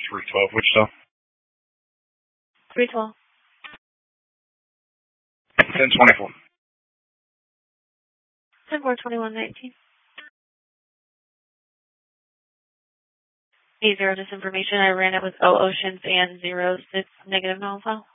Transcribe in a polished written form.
312 Wichita. 312. 1024. 10-4-21-19. 80 disinformation. I ran it with O Oceans and 06 negative null file.